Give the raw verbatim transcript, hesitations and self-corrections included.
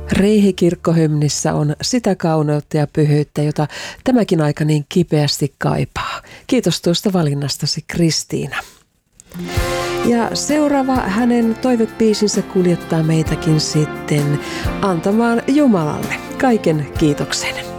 Riihikirkkohymnissä on sitä kauneutta ja pyhyyttä, jota tämäkin aika niin kipeästi kaipaa. Kiitos tuosta valinnastasi, Kristiina. Ja seuraava hänen toivebiisinsä kuljettaa meitäkin sitten antamaan Jumalalle kaiken kiitoksen.